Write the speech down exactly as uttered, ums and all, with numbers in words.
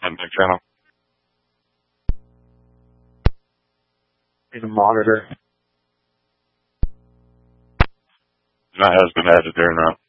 And back channel. Need a monitor. That has been added there now.